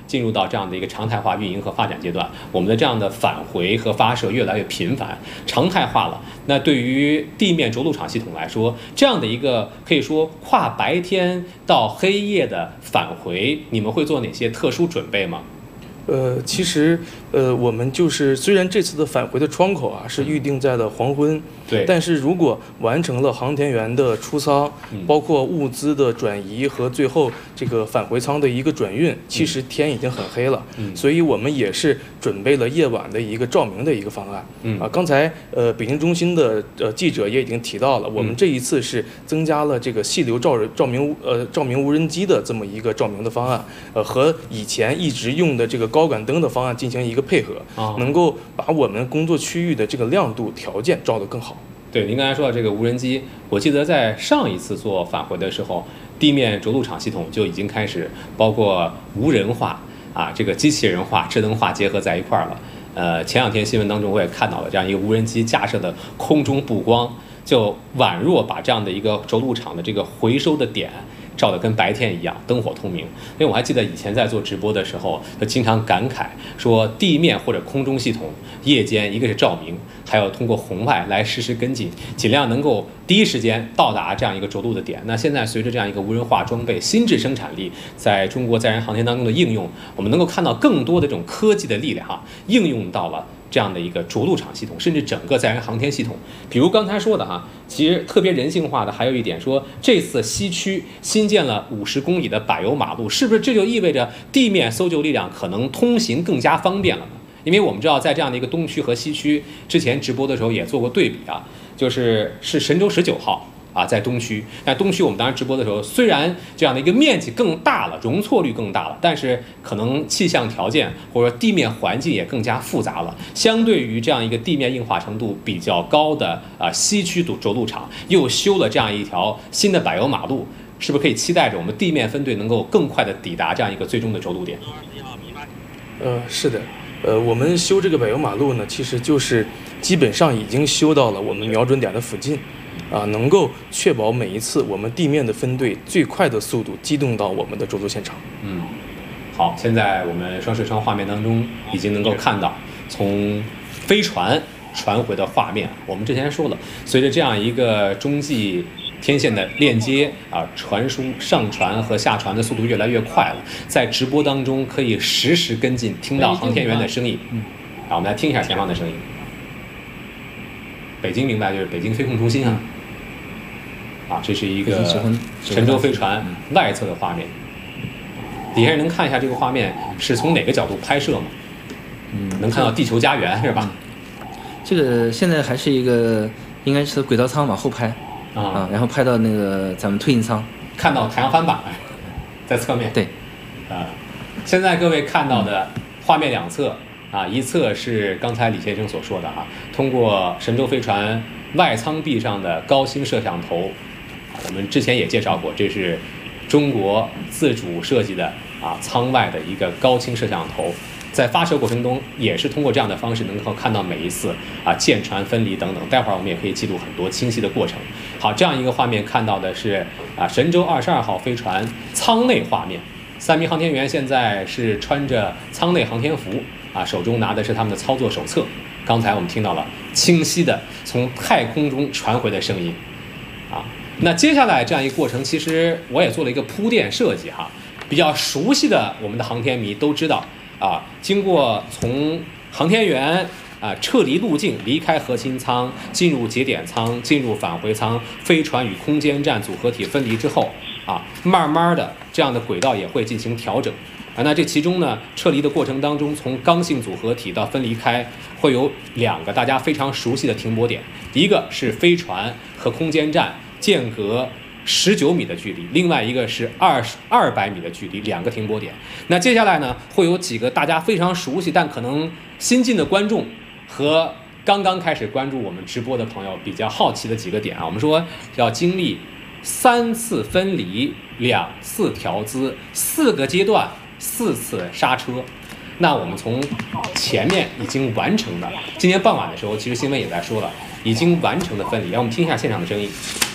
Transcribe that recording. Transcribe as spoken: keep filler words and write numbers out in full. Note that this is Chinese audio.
进入到这样的一个常态化运营和发展阶段，我们的这样的返回和发射越来越频繁，常态化了。那对于地面着陆场系统来说，这样的一个可以说跨白天到黑夜的返回，你们会做哪些特殊准备吗？ 呃，其实，呃，我们就是虽然这次的返回的窗口啊是预定在了黄昏， 对， 但是如果完成了航天员的出舱， 嗯、 包括物资的转移和最后这个返回舱的一个转运，其实天已经很黑了， 嗯、 所以我们也是准备了夜晚的一个照明的一个方案。 嗯啊，刚才呃北京中心的呃记者也已经提到了，我们这一次是增加了这个细流照照明呃照明无人机的这么一个照明的方案，呃和以前一直用的这个高感灯的方案进行一个配合， 哦、 能够把我们工作区域的这个亮度条件照得更好。 对，您刚才说到这个无人机，我记得在上一次做返回的时候，地面着陆场系统就已经开始包括无人化啊，这个机器人化、智能化结合在一块儿了。呃，前两天新闻当中我也看到了这样一个无人机架设的空中布光，就宛若把这样的一个着陆场的这个回收的点照得跟白天一样，灯火通明。因为我还记得以前在做直播的时候，就经常感慨说，地面或者空中系统夜间一个是照明，还有通过红外来实时跟进，尽量能够第一时间到达这样一个着陆的点。那现在随着这样一个无人化装备、心智生产力在中国载人航天当中的应用，我们能够看到更多的这种科技的力量哈，应用到了这样的一个着陆场系统，甚至整个载人航天系统。比如刚才说的哈，其实特别人性化的还有一点说，这次西区新建了五十公里的柏油马路，是不是这就意味着地面搜救力量可能通行更加方便了呢？因为我们知道，在这样的一个东区和西区，之前直播的时候也做过对比啊，就是是神舟十九号啊，在东区。那东区我们当时直播的时候，虽然这样的一个面积更大了，容错率更大了，但是可能气象条件或者说地面环境也更加复杂了。相对于这样一个地面硬化程度比较高的啊西区着陆场，又修了这样一条新的柏油马路，是不是可以期待着我们地面分队能够更快的抵达这样一个最终的着陆点？ 呃，是的。呃，我们修这个柏油马路呢，其实就是基本上已经修到了我们瞄准点的附近，啊，能够确保每一次我们地面的分队最快的速度机动到我们的着陆现场。 嗯，好，现在我们双视窗画面当中已经能够看到从飞船传回的画面。我们之前说了，随着这样一个中继天线的链接啊，传输、上传和下传的速度越来越快了，在直播当中可以实时跟进，听到航天员的声音。嗯，好，我们来听一下前方的声音。北京明白，就是北京飞控中心啊。啊，这是一个神舟飞船外侧的画面。底下人能看一下这个画面是从哪个角度拍摄吗？ 嗯， 能看到地球家园是吧？ 这个现在还是一个应该是轨道舱往后拍。啊, 啊，然后拍到那个咱们推进舱， 看到太阳帆板在侧面。 对， 啊，现在各位看到的画面两侧啊，一侧是刚才李先生所说的啊，通过神舟飞船外舱壁上的高清摄像头，啊，我们之前也介绍过，这是中国自主设计的啊舱外的一个高清摄像头。在发射过程中，也是通过这样的方式能够看到每一次啊舰船分离等等。待会儿我们也可以记录很多清晰的过程。好，这样一个画面看到的是啊神舟二十二号飞船舱内画面。三名航天员现在是穿着舱内航天服啊，手中拿的是他们的操作手册。刚才我们听到了清晰的从太空中传回的声音啊。那接下来这样一个过程，其实我也做了一个铺垫设计哈。比较熟悉的我们的航天迷都知道。啊，经过从航天员啊撤离路径离开核心舱，进入节点舱，进入返回舱，飞船与空间站组合体分离之后，啊，慢慢的这样的轨道也会进行调整。啊，那这其中呢，撤离的过程当中，从刚性组合体到分离开，会有两个大家非常熟悉的停泊点，一个是飞船和空间站间隔十九米的距离，另外一个是二十二百米的距离，两个停泊点。那接下来呢，会有几个大家非常熟悉但可能新进的观众和刚刚开始关注我们直播的朋友比较好奇的几个点啊。我们说要经历三次分离、两次调姿、四个阶段、四次刹车。那我们从前面已经完成的，今天傍晚的时候，其实新闻也在说了，已经完成的分离。让我们听一下现场的声音。